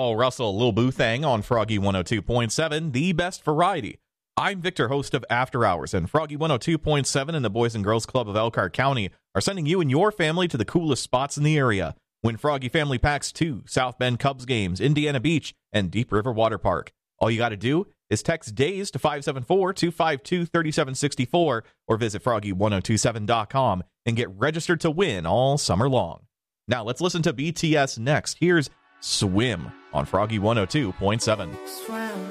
Paul Russell, Lil Boo Thang on Froggy 102.7, the best variety. I'm Victor, host of After Hours, and Froggy 102.7 and the Boys and Girls Club of Elkhart County are sending you and your family to the coolest spots in the area. Win Froggy Family Packs to South Bend Cubs games, Indiana Beach, and Deep River Water Park. All you got to do is text DAYS to 574-252-3764 or visit froggy1027.com and get registered to win all summer long. Now let's listen to BTS next. Here's Swim on Froggy 102.7.